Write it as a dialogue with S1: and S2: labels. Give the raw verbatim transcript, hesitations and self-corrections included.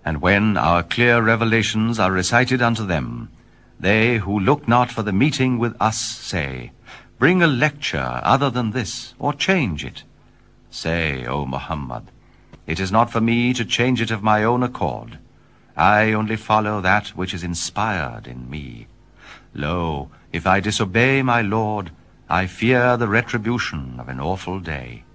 S1: And when our clear revelations are recited unto them, they who look not for the meeting with us say, Bring a lecture other than this, or change it. Say, O Muhammad, it is not for me to change it of my own accord. I only follow that which is inspired in me. Lo, if I disobey my Lord, I fear the retribution of an awful day.